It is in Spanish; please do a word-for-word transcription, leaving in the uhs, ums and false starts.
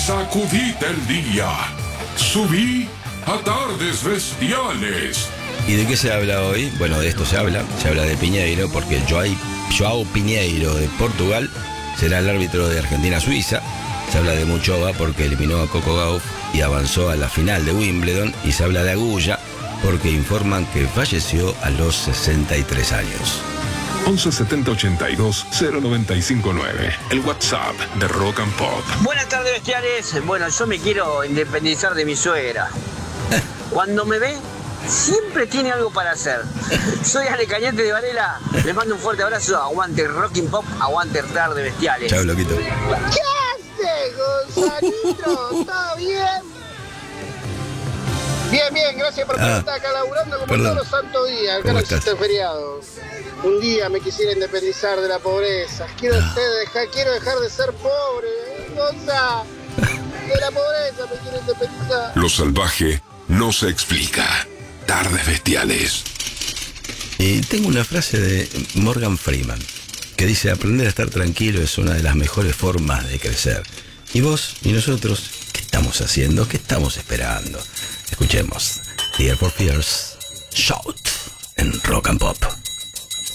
Sacudite el día. Subí a Tardes Bestiales. ¿Y de qué se habla hoy? Bueno, de esto se habla. Se habla de Piñeiro, porque Joao, Joao Piñeiro de Portugal será el árbitro de Argentina-Suiza. Se habla de Muchova porque eliminó a Coco Gauff y avanzó a la final de Wimbledon. Y se habla de Agulla porque informan que falleció a los sesenta y tres años. once setenta ochenta y dos cero noventa y cinco nueve. El WhatsApp de Rock and Pop. Buenas tardes, bestiales. Bueno, yo me quiero independizar de mi suegra. Cuando me ve, siempre tiene algo para hacer. Soy Ale Cañete de Varela. Les mando un fuerte abrazo. Aguante Rock and Pop, aguante Tardes Bestiales. Chau, loquito. ¿Qué haces, Gonzalito? ¿Todo bien? Bien, bien, gracias por Ah, estar acá laburando como perdón. todos los santos días. Acá ¿Cómo no estás? existen feriados. Un día me quisiera independizar de la pobreza. Quiero, Ah. ser- dejar, quiero dejar de ser pobre, ¿eh? Gonza. De la pobreza me quiero independizar. Lo salvaje no se explica. Tardes Bestiales. Y tengo una frase de Morgan Freeman que dice: aprender a estar tranquilo es una de las mejores formas de crecer. Y vos y nosotros, ¿qué estamos haciendo? ¿Qué estamos esperando? Escuchemos Tears for Fears, Shout en Rock and Pop.